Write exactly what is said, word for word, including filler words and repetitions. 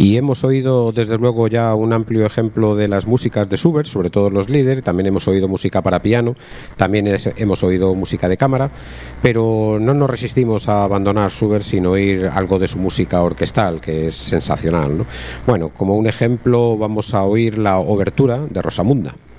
Y hemos oído desde luego ya un amplio ejemplo de las músicas de Schubert, sobre todo los Lieder. También hemos oído música para piano, también es, hemos oído música de cámara, pero no nos resistimos a abandonar Schubert sin oír algo de su música orquestal, que es sensacional, ¿no? Bueno, como un ejemplo vamos a oír la obertura de Rosamunda.